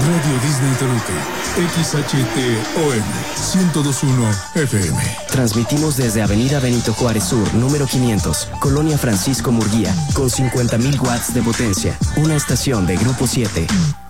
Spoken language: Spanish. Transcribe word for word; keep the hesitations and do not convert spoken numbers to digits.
Radio Disney Toluca, X H T O M ciento dos punto uno F M. Transmitimos desde Avenida Benito Juárez Sur, número quinientos, Colonia Francisco Murguía, con cincuenta mil watts de potencia. Una estación de Grupo siete.